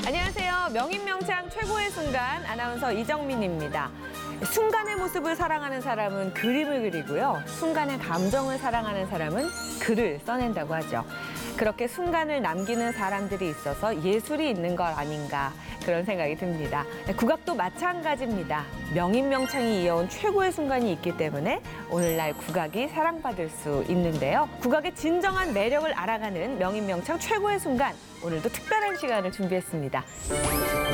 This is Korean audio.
안녕하세요. 명인명창 최고의 순간 아나운서 이정민입니다. 순간의 모습을 사랑하는 사람은 그림을 그리고요. 순간의 감정을 사랑하는 사람은 글을 써낸다고 하죠. 그렇게 순간을 남기는 사람들이 있어서 예술이 있는 것 아닌가 그런 생각이 듭니다. 국악도 마찬가지입니다. 명인명창이 이어온 최고의 순간이 있기 때문에 오늘날 국악이 사랑받을 수 있는데요. 국악의 진정한 매력을 알아가는 명인명창 최고의 순간, 오늘도 특별한 시간을 준비했습니다.